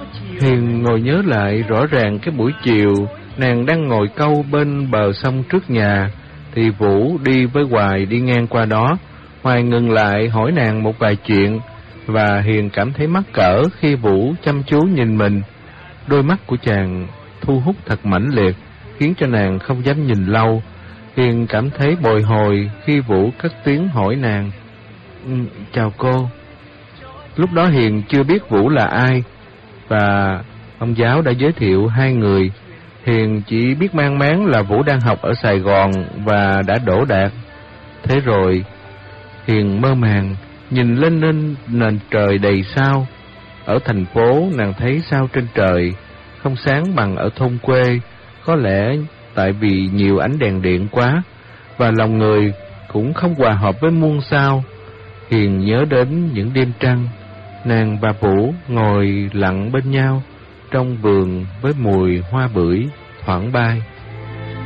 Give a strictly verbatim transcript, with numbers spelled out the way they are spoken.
Hiền ngồi nhớ lại rõ ràng cái buổi chiều nàng đang ngồi câu bên bờ sông trước nhà, thì Vũ đi với Hoài đi ngang qua đó. Hoài ngừng lại hỏi nàng một vài chuyện, và Hiền cảm thấy mắc cỡ khi Vũ chăm chú nhìn mình. Đôi mắt của chàng thu hút thật mãnh liệt, khiến cho nàng không dám nhìn lâu. Hiền cảm thấy bồi hồi khi Vũ cất tiếng hỏi nàng: ừ, chào cô. Lúc đó Hiền chưa biết Vũ là ai, và ông giáo đã giới thiệu hai người. Hiền chỉ biết mang máng là Vũ đang học ở Sài Gòn và đã đỗ đạt. Thế rồi Hiền mơ màng nhìn lên lên nền trời đầy sao. Ở thành phố nàng thấy sao trên trời không sáng bằng ở thôn quê, có lẽ tại vì nhiều ánh đèn điện quá, và lòng người cũng không hòa hợp với muôn sao. Hiền nhớ đến những đêm trăng, nàng và Vũ ngồi lặng bên nhau trong vườn với mùi hoa bưởi thoảng bay.